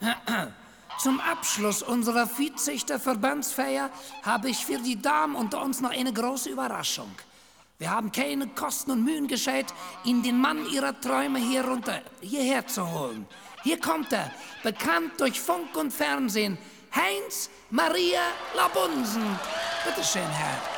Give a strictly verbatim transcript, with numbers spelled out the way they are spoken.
Zum Abschluss unserer vierzigsten Verbandsfeier habe ich für die Damen unter uns noch eine große Überraschung. Wir haben keine Kosten und Mühen gescheut, Ihnen den Mann Ihrer Träume hier runter, hierher zu holen. Hier kommt er, bekannt durch Funk und Fernsehen, Heinz Maria Labunsen. Bitte schön, Herr.